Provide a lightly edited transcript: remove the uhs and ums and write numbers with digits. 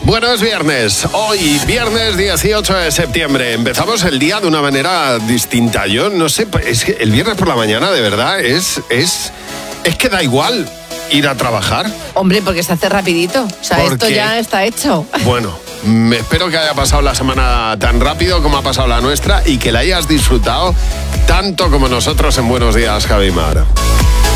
Bueno, es viernes. Hoy, viernes 18 de septiembre. Empezamos el día de una manera distinta. Yo no sé, es que el viernes por la mañana, de verdad, es que da igual ir a trabajar. Hombre, porque se hace rapidito. O sea, esto ya está hecho. Bueno, espero que haya pasado la semana tan rápido como ha pasado la nuestra y que la hayas disfrutado tanto como nosotros en Buenos Días, Javi Mar.